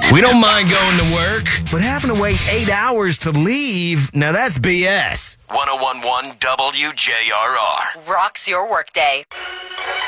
We don't mind going to work, but having to wait 8 hours to leave, now that's BS. 1011 WJRR. Rocks your workday.